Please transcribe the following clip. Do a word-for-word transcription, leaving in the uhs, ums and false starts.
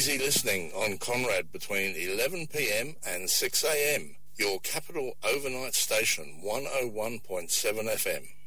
Easy listening on Conrad between eleven p m and six a m. Your Capital Overnight Station, one oh one point seven F M.